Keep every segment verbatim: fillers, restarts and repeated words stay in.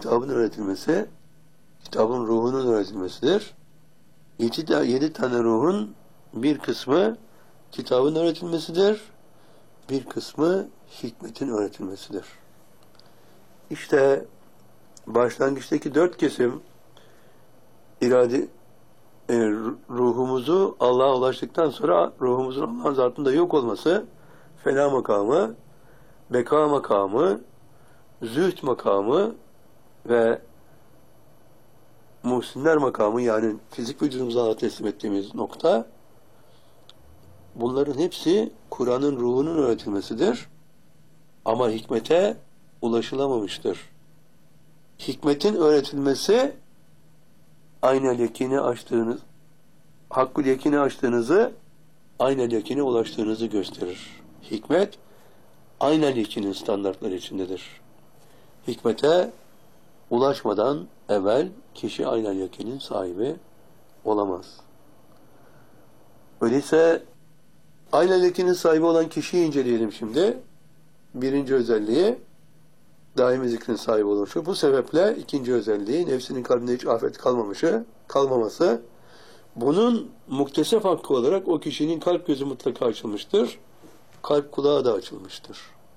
kitabın öğretilmesi, kitabın ruhunun öğretilmesidir. Yedi, yedi tane ruhun bir kısmı kitabın öğretilmesidir, bir kısmı hikmetin öğretilmesidir. İşte başlangıçtaki dört kesim irade e, ruhumuzu Allah'a ulaştıktan sonra ruhumuzun Allah'ın zatında yok olması, fena makamı, beka makamı, zühd makamı ve muhsinler makamı, yani fizik vücudumuza Allah'a teslim ettiğimiz nokta, bunların hepsi Kur'an'ın ruhunun öğretilmesidir. Ama hikmete ulaşılamamıştır. Hikmetin öğretilmesi aynel yekini açtığınız, hakkul yekini açtığınızı, aynel yekine ulaştığınızı gösterir. Hikmet aynel yekinin standartları içindedir. Hikmete ulaşmadan evvel kişi aynel yekinin sahibi olamaz. Öyleyse aynel yekinin sahibi olan kişiyi inceleyelim şimdi. Birinci özelliği daimi zikrin sahibi oluşu. Bu sebeple ikinci özelliği nefsinin kalbinde hiç afet kalmamışı, kalmaması. Bunun muktesef hakkı olarak o kişinin kalp gözü mutlaka açılmıştır. Kalp kulağı da açılmıştır.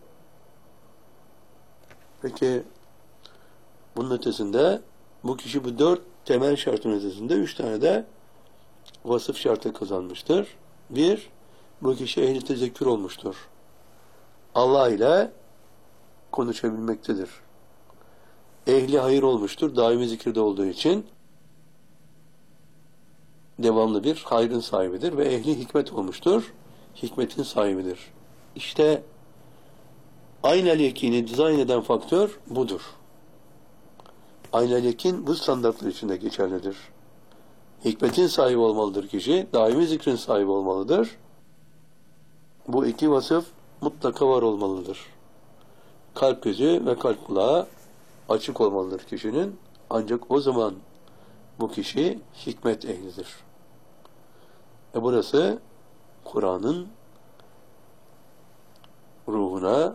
Peki bunun ötesinde bu kişi bu dört temel şartın ötesinde üç tane de vasıf şartı kazanmıştır. Bir, bu kişi ehli tezekkür olmuştur. Allah ile konuşabilmektedir. Ehli hayır olmuştur. Daimi zikirde olduğu için devamlı bir hayrın sahibidir ve ehli hikmet olmuştur. Hikmetin sahibidir. İşte aynel yekini dizayn eden faktör budur. Aynel yekin bu standartlar içinde geçerlidir. Hikmetin sahibi olmalıdır kişi. Daimi zikrin sahibi olmalıdır. Bu iki vasıf mutlaka var olmalıdır. Kalp gözü ve kalp kulağı açık olmalıdır kişinin. Ancak o zaman bu kişi hikmet ehlidir. E burası Kur'an'ın ruhuna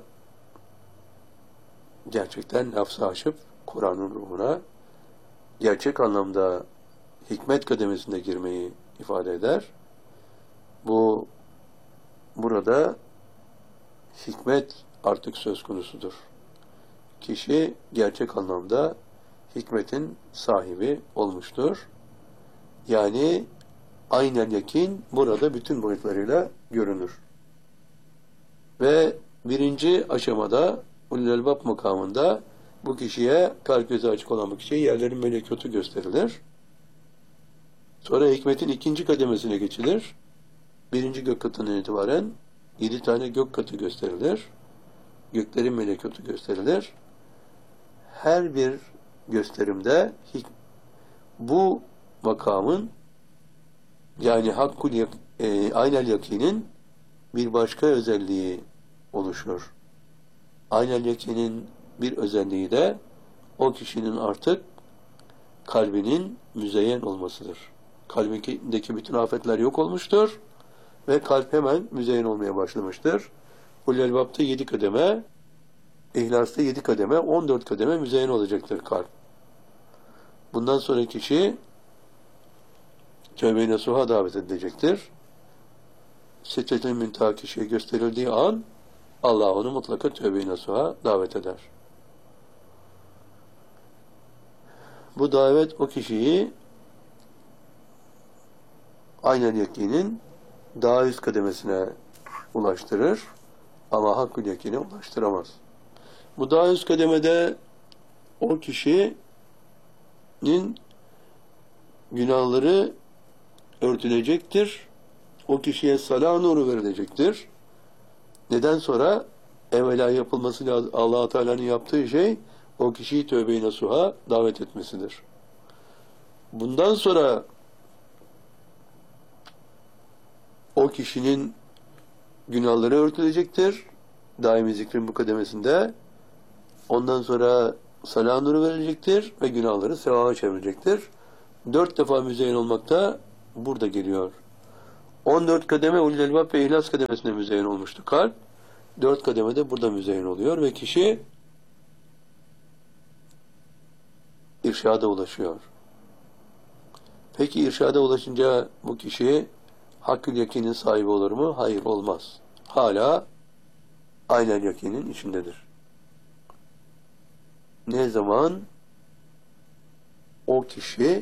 gerçekten nefsi aşıp Kur'an'ın ruhuna gerçek anlamda hikmet kademesinde girmeyi ifade eder. Bu burada hikmet artık söz konusudur. Kişi gerçek anlamda hikmetin sahibi olmuştur. Yani aynel yakin burada bütün boyutlarıyla görünür. Ve birinci aşamada ulul elbab makamında bu kişiye, kalp gözü açık olan bu kişiye yerlerin melekutu gösterilir. Sonra hikmetin ikinci kademesine geçilir. Birinci gök katından itibaren yedi tane gök katı gösterilir. Göklerin melekutu gösterilir. Her bir gösterimde bu makamın, yani hakkul yak, e, aynel yakinin bir başka özelliği oluşur. Aynel yakinin bir özelliği de o kişinin artık kalbinin müzeyyen olmasıdır. Kalbindeki bütün afetler yok olmuştur ve kalp hemen müzeyyen olmaya başlamıştır. Ulul elbab'ta yedi kademe, İhlas'ta yedi kademe, on dört kademe müzeyyen olacaktır kalp. Bundan sonra kişi tövbe-i nasuha davet edilecektir. Sitte-i Münteha kişiye gösterildiği an Allah onu mutlaka tövbe-i nasuha davet eder. Bu davet o kişiyi aynel yakinin daha üst kademesine ulaştırır ama hakkul yakine ulaştıramaz. Bu daha üst kademede o kişinin günahları örtülecektir. O kişiye salah nuru verilecektir. Neden sonra? Evvela yapılması lazım. Allah-u Teala'nın yaptığı şey o kişiyi tövbe-i nasuha davet etmesidir. Bundan sonra o kişinin günahları örtülecektir. Daimi zikrin bu kademesinde. Ondan sonra salah nuru verilecektir ve günahları sevaba çevirecektir. Dört defa müzeyyen olmakta burada geliyor. On dört kademe ulul elbab ve ihlas kademesinde müzeyyen olmuştu kalp. Dört kademede burada müzeyyen oluyor ve kişi irşada ulaşıyor. Peki irşada ulaşınca bu kişi hakkül yakinin sahibi olur mu? Hayır, olmaz. Hala aynen yakinin içindedir. Ne zaman o kişi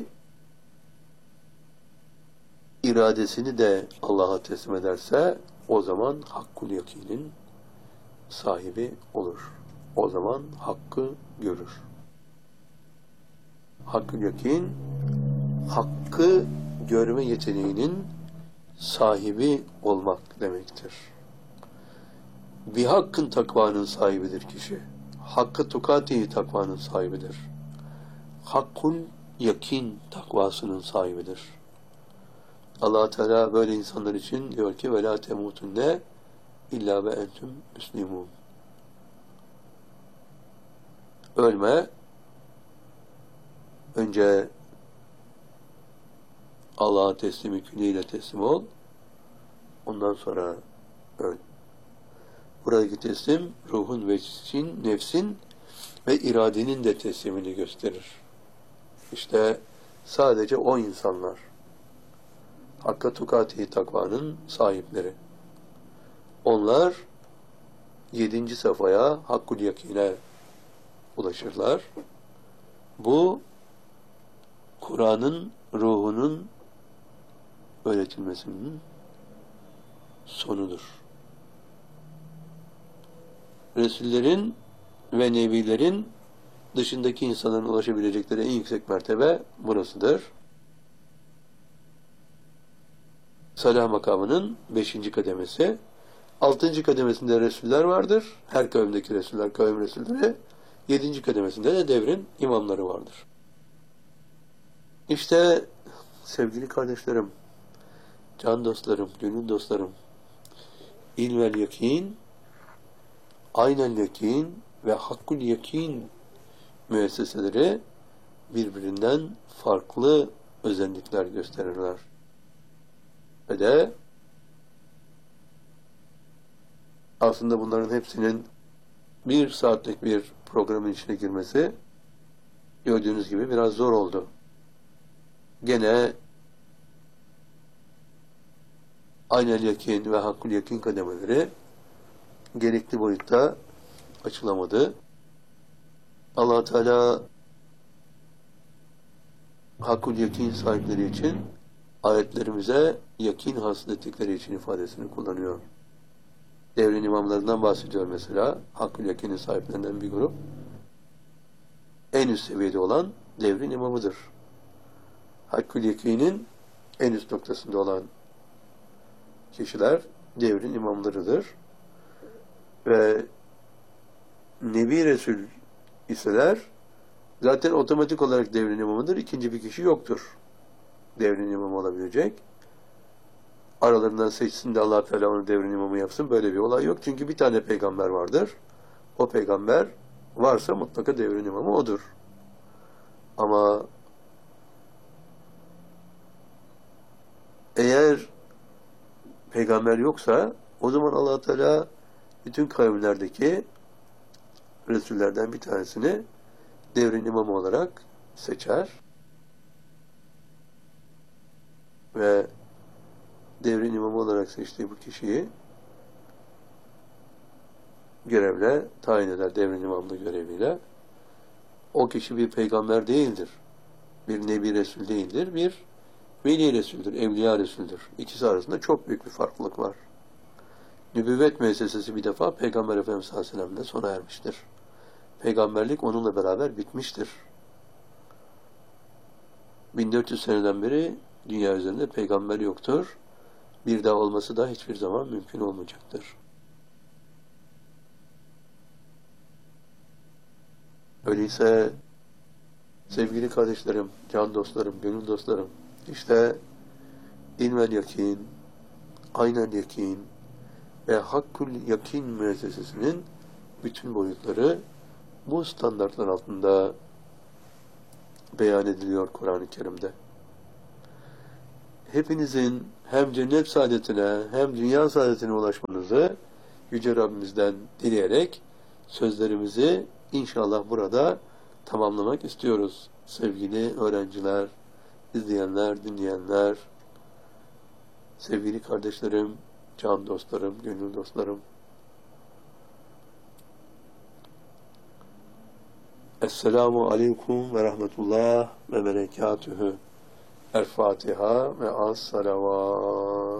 iradesini de Allah'a teslim ederse o zaman hakkul yakinin sahibi olur. O zaman hakkı görür. Hakkul yakin, hakkı görme yeteneğinin sahibi olmak demektir. Bir hakkın takvanın sahibidir kişi. Hakkı tukatihi takvanın sahibidir. Hakkul yakin takvasının sahibidir. Allah Teala böyle insanlar için diyor ki ve la temutunne illa ve entüm müslimun. Ölme, önce Allah'a teslimi külliyle teslim ol, ondan sonra öl. Buradaki teslim ruhun ve için, nefsin ve iradenin de teslimini gösterir. İşte sadece o insanlar Hakka tukati takvanın sahipleri. Onlar yedinci safhaya hakkul yakine ulaşırlar. Bu Kur'an'ın ruhunun öğretilmesinin sonudur. Resullerin ve nebilerin dışındaki insanların ulaşabilecekleri en yüksek mertebe burasıdır. Salah makamının beşinci kademesi. Altıncı kademesinde Resuller vardır. Her kavimdeki Resuller, kavim Resulleri. Yedinci kademesinde de devrin imamları vardır. İşte sevgili kardeşlerim, can dostlarım, gönül dostlarım, ilmel yakin, aynel yakin ve hakkul yakin müesseseleri birbirinden farklı özellikler gösterirler. Ve de aslında bunların hepsinin bir saatlik bir programın içine girmesi gördüğünüz gibi biraz zor oldu. Gene aynel yakin ve hakkul yakin kademeleri gerekli boyutta açılamadı. Allah Teala hakkul yakin sahipleri için ayetlerimize yakin hasıl ettikleri için ifadesini kullanıyor. Devrin imamlarından bahsediyor mesela. Hakkul yakinin sahiplerinden bir grup. En üst seviyede olan devrin imamıdır. Hakkul yakinin en üst noktasında olan kişiler devrin imamlarıdır. Ve Nebi Resul iseler zaten otomatik olarak devrin imamıdır. İkinci bir kişi yoktur devrin imamı olabilecek. Aralarından seçsin de Allah Teala onu devrin imamı yapsın. Böyle bir olay yok. Çünkü bir tane peygamber vardır. O peygamber varsa mutlaka devrin imamı odur. Ama eğer peygamber yoksa o zaman Allah Teala bütün kavimlerdeki Resullerden bir tanesini devrin imamı olarak seçer ve devrin imamı olarak seçtiği bu kişiyi görevle tayin eder, devrin imamlığı göreviyle. O kişi bir peygamber değildir. Bir nebi resul değildir. Bir veli resuldür, evliya resuldür. İkisi arasında çok büyük bir farklılık var. Nübüvvet müessesesi bir defa Peygamber Efendimiz sallallahu aleyhi ve sellem'le sona ermiştir. Peygamberlik onunla beraber bitmiştir. bin dört yüz seneden beri dünya üzerinde peygamber yoktur. Bir daha olması da hiçbir zaman mümkün olmayacaktır. Öyleyse sevgili kardeşlerim, can dostlarım, gönül dostlarım, işte ilmel yakin, aynel yakin ve hakkul yakin müessesesinin bütün boyutları bu standartlar altında beyan ediliyor Kur'an-ı Kerim'de. Hepinizin hem cennet saadetine hem dünya saadetine ulaşmanızı Yüce Rabbimizden dileyerek sözlerimizi inşallah burada tamamlamak istiyoruz. Sevgili öğrenciler, izleyenler, dinleyenler, sevgili kardeşlerim, can dostlarım, gönül dostlarım. Esselamu aleyküm ve rahmetullah ve berekatühü. El Fatiha ve as-salavat.